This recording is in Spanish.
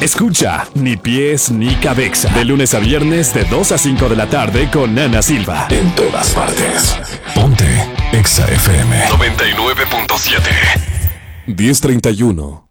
Escucha Ni Pies ni Cabeza. De lunes a viernes de 2 a 5 de la tarde con Ana Silva. En todas partes. Ponte Exa FM 99.7. 10:31.